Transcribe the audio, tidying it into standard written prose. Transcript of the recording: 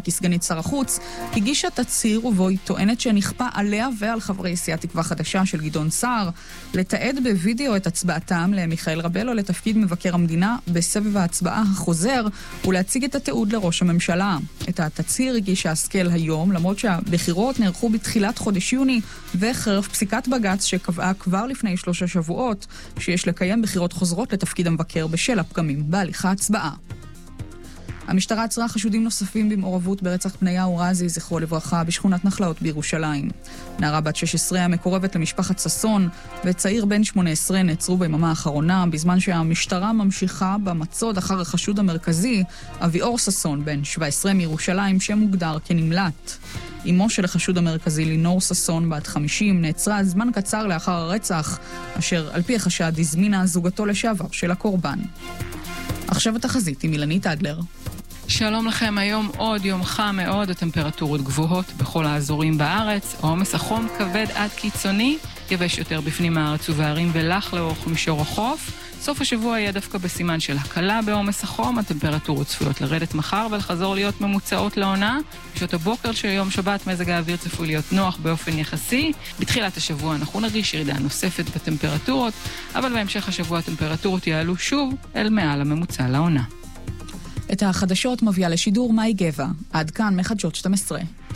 כסגנית שר החוץ, הגישה תצהיר ובו היא טוענת שנכפה עליה ועל חברי סיעת תקווה חדשה של גדעון סער לתעד בווידאו את הצבעתם למיכאל רבלו לתפקיד מבקר המדינה בסבב ההצבעה החוזר ולהציג את התיעוד לראש הממשלה. את התצהיר הגישה השכל היום, למרות שהבחירות נערכו בתחילת חודש יוני וחרף פסיקת בג"ץ שקבעה כבר לפני 3 שבועות שיש לקיים בחירות חוזרות לתפקיד המבקר בשל הפגמים בהליך ההצבעה. המשטרה עצרה חשודים נוספים במעורבות ברצח בניה אורזי, זכרו לברכה, בשכונת נחלאות בירושלים. נערה בת 16 המקורבת למשפחת ססון וצעיר בן 18 נעצרו ביממה האחרונה, בזמן שהמשטרה ממשיכה במצוד אחר החשוד המרכזי, אביאור ססון, בן 17 מירושלים, שמוגדר כנמלט. אמו של החשוד המרכזי, לינור ססון, בת 50, נעצרה זמן קצר לאחר הרצח, אשר על פי החשד הזמינה זוגתו לשעבר של הקורבן. עכשיו התחזית עם אילנית אדלר. שלום לכם, היום עוד יום חם מאוד, הטמפרטורות גבוהות בכל האזורים בארץ, העומס החום כבד עד קיצוני, יבש יותר בפנים הארץ ובערים ולח לאורך מישור החוף. סוף השבוע יהיה דווקא בסימן של הקלה בעומס החום, הטמפרטורות צפויות לרדת מחר ולחזור להיות ממוצעות לעונה. בשעות הבוקר של יום שבת מזג האוויר צפוי להיות נוח באופן יחסי. בתחילת השבוע אנחנו נרגיש ירידה נוספת בטמפרטורות, אבל בהמשך השבוע הטמפרטורות יעלו שוב אל מעל הממוצע לעונה. את החדשות מביאה לשידור מאי גבע. עד כאן מחדשות 12.